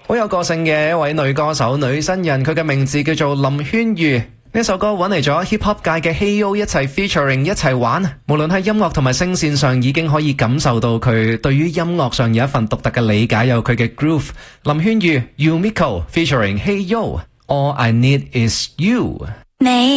好有個性嘅一位女歌手、女新人，佢嘅名字叫做林萱妤。呢首歌揾嚟咗 hip hop 界嘅 Hey Yo 一齊 featuring 一齊玩，無論喺音樂同埋聲線上已經可以感受到佢對於音樂上有一份獨特嘅理解，有佢嘅 groove。林萱妤 Yumiko featuring Hey Yo All I Need Is You。 你